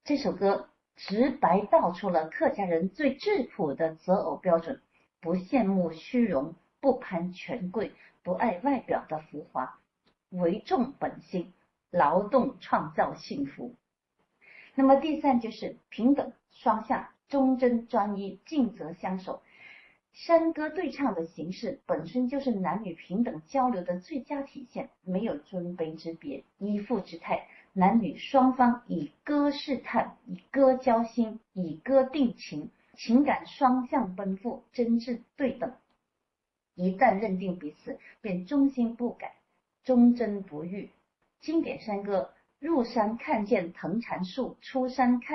这首歌直白道出了客家人最质朴的择偶标准：不羡慕虚荣，不攀权贵，不爱外表的浮华，唯重本心，劳动创造幸福。那么第三就是平等双向，忠贞专一，尽责相守。山歌对唱的形式本身就是男女平等交流的最佳体现，没有尊卑之别、依附之态，男女双方以歌试探，以歌交心，以歌定情，情感双向奔赴，真挚对等。一旦认定彼此，便忠心不改，忠贞不渝。经典山歌：入山看见藤缠树，出山看